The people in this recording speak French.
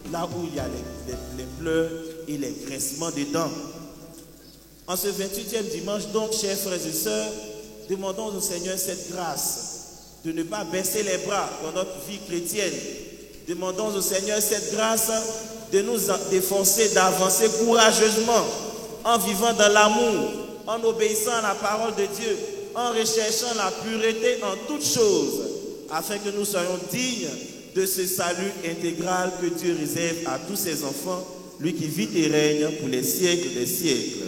là où il y a les pleurs et les grincements des dents. En ce 28e dimanche, donc, chers frères et sœurs, demandons au Seigneur cette grâce de ne pas baisser les bras dans notre vie chrétienne. Demandons au Seigneur cette grâce de nous efforcer d'avancer courageusement en vivant dans l'amour, en obéissant à la parole de Dieu, en recherchant la pureté en toutes choses, afin que nous soyons dignes de ce salut intégral que Dieu réserve à tous ses enfants, lui qui vit et règne pour les siècles des siècles.